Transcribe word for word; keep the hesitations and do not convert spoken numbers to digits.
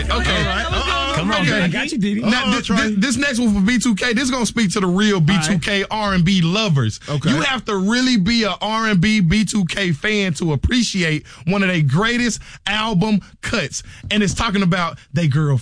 right. Okay. All right. Uh-uh. Come on, Okay. I got you, Diddy. Now, Uh-uh, this, Trey. this, this next one for B two K, this is going to speak to the real B two K R and B lovers. Okay. You have to really be a R and B B two K fan to appreciate one of their greatest album cuts. And it's talking about they girl